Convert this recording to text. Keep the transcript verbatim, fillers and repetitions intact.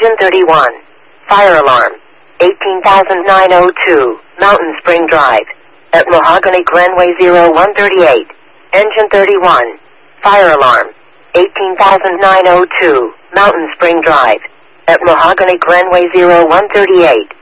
Engine thirty-one. Fire alarm. eighteen thousand nine hundred two, Mountain Spring Drive. At Mahogany Glenway zero one thirty-eight. Engine thirty-one. Fire alarm. eighteen thousand nine hundred two, Mountain Spring Drive. At Mahogany Glenway zero one thirty-eight.